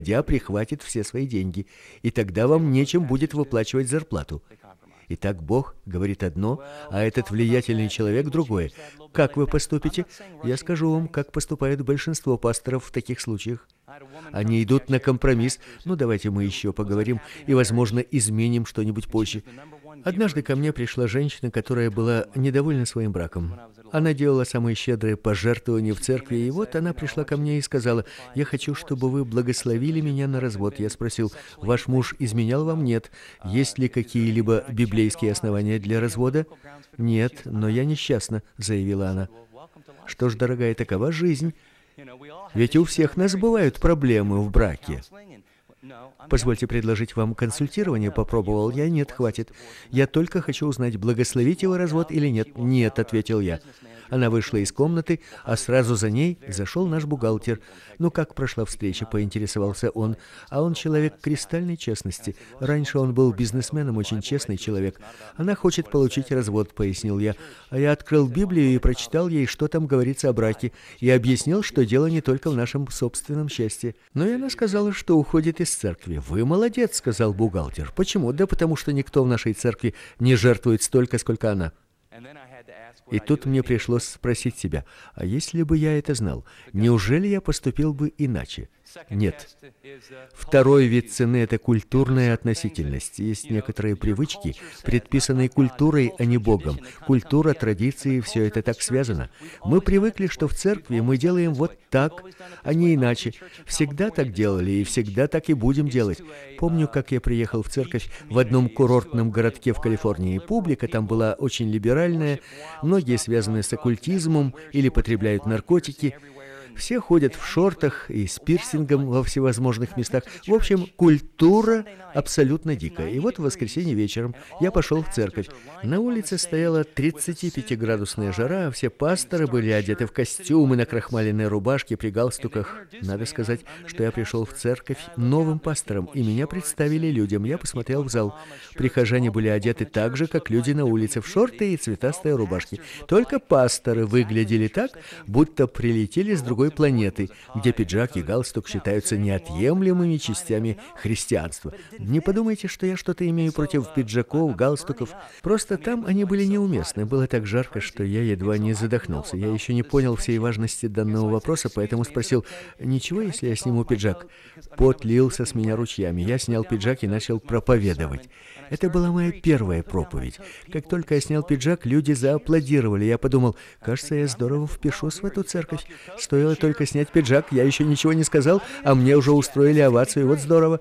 прихватит все свои деньги, и тогда вам нечем будет выплачивать зарплату. Итак, Бог говорит одно, а этот влиятельный человек другое. Как вы поступите? Я скажу вам, как поступает большинство пасторов в таких случаях. Они идут на компромисс. Ну, давайте мы еще поговорим и, возможно, изменим что-нибудь позже. Однажды ко мне пришла женщина, которая была недовольна своим браком. Она делала самые щедрые пожертвования в церкви, и вот она пришла ко мне и сказала: «Я хочу, чтобы вы благословили меня на развод». Я спросил: «Ваш муж изменял вам?» «Нет». «Есть ли какие-либо библейские основания для развода?» «Нет, но я несчастна», — заявила она. Что ж, дорогая, такова жизнь. Ведь у всех нас бывают проблемы в браке. Позвольте предложить вам консультирование, попробовал я. Нет, хватит. Я только хочу узнать, благословить его развод или нет. Нет, ответил я. Она вышла из комнаты, а сразу за ней зашел наш бухгалтер. Ну, как прошла встреча, поинтересовался он. А он человек кристальной честности. Раньше он был бизнесменом, очень честный человек. Она хочет получить развод, пояснил я. А я открыл Библию и прочитал ей, что там говорится о браке, и объяснил, что дело не только в нашем собственном счастье. Но и она сказала, что уходит из церкви. «Вы молодец», — сказал бухгалтер. «Почему?» «Да потому что никто в нашей церкви не жертвует столько, сколько она». И тут мне пришлось спросить себя: а если бы я это знал, неужели я поступил бы иначе? Нет. Второй вид цены – это культурная относительность. Есть некоторые привычки, предписанные культурой, а не Богом. Культура, традиции – все это так связано. Мы привыкли, что в церкви мы делаем вот так, а не иначе. Всегда так делали и всегда так и будем делать. Помню, как я приехал в церковь в одном курортном городке в Калифорнии. Публика там была очень либеральная, многие связаны с оккультизмом или потребляют наркотики. Все ходят в шортах и с пирсингом во всевозможных местах. В общем, культура абсолютно дикая. И вот в воскресенье вечером я пошел в церковь. На улице стояла 35-градусная жара, а все пасторы были одеты в костюмы, накрахмаленные рубашки, при галстуках. Надо сказать, что я пришел в церковь новым пастором, и меня представили людям. Я посмотрел в зал. Прихожане были одеты так же, как люди на улице, в шорты и цветастые рубашки. Только пасторы выглядели так, будто прилетели с другой планеты, где пиджак и галстук считаются неотъемлемыми частями христианства. Не подумайте, что я что-то имею против пиджаков, галстуков. Просто там они были неуместны. Было так жарко, что я едва не задохнулся. Я еще не понял всей важности данного вопроса, поэтому спросил: «Ничего, если я сниму пиджак?» Пот лился с меня ручьями. Я снял пиджак и начал проповедовать. Это была моя первая проповедь. Как только я снял пиджак, люди зааплодировали. Я подумал: кажется, я здорово впишусь в эту церковь. Стоило только снять пиджак, я еще ничего не сказал, а мне уже устроили овацию. Вот здорово.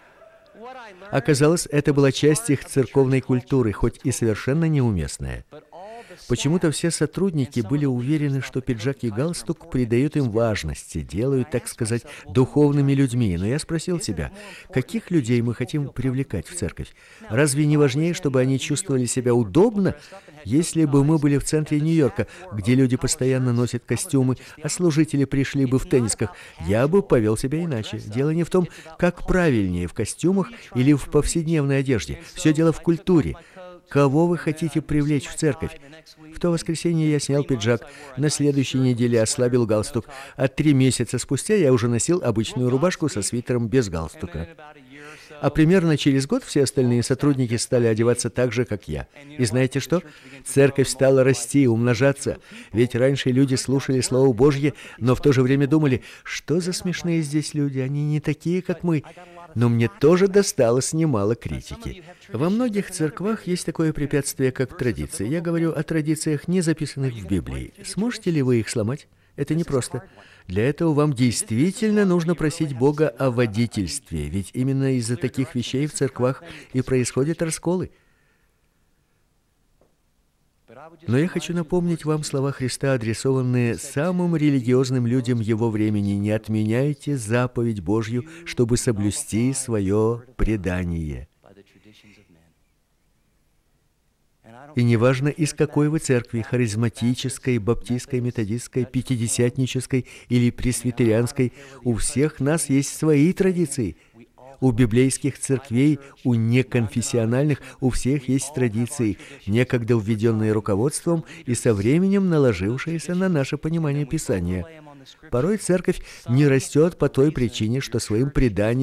Оказалось, это была часть их церковной культуры, хоть и совершенно неуместная. Почему-то все сотрудники были уверены, что пиджак и галстук придают им важности, делают, так сказать, духовными людьми. Но я спросил себя, каких людей мы хотим привлекать в церковь? Разве не важнее, чтобы они чувствовали себя удобно? Если бы мы были в центре Нью-Йорка, где люди постоянно носят костюмы, а служители пришли бы в теннисках, я бы повел себя иначе. Дело не в том, как правильнее, в костюмах или в повседневной одежде. Все дело в культуре. Кого вы хотите привлечь в церковь? В то воскресенье я снял пиджак, на следующей неделе ослабил галстук, а 3 месяца спустя я уже носил обычную рубашку со свитером без галстука. А примерно через год все остальные сотрудники стали одеваться так же, как я. И знаете что? Церковь стала расти, умножаться. Ведь раньше люди слушали Слово Божье, но в то же время думали: что за смешные здесь люди, они не такие, как мы. Но мне тоже досталось немало критики. Во многих церквах есть такое препятствие, как традиции. Я говорю о традициях, не записанных в Библии. Сможете ли вы их сломать? Это непросто. Для этого вам действительно нужно просить Бога о водительстве, ведь именно из-за таких вещей в церквах и происходят расколы. Но я хочу напомнить вам слова Христа, адресованные самым религиозным людям его времени: «Не отменяйте заповедь Божью, чтобы соблюсти свое предание». И неважно, из какой вы церкви, харизматической, баптистской, методистской, пятидесятнической или пресвитерианской, у всех нас есть свои традиции. У библейских церквей, у неконфессиональных, у всех есть традиции, некогда введенные руководством и со временем наложившиеся на наше понимание Писания. Порой церковь не растет по той причине, что своим преданием